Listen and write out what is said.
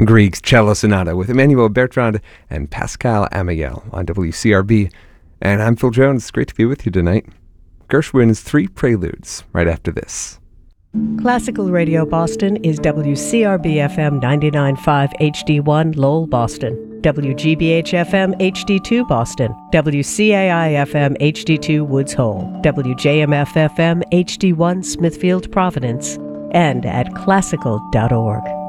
Grieg's Cello Sonata with Emmanuel Bertrand and Pascal Amiel on WCRB. And I'm Phil Jones. It's great to be with you tonight. Gershwin's Three Preludes right after this. Classical Radio Boston is WCRB-FM 99.5 HD1 Lowell, Boston, WGBH-FM HD2 Boston, WCAI-FM HD2 Woods Hole, WJMF-FM HD1 Smithfield, Providence, and at classical.org.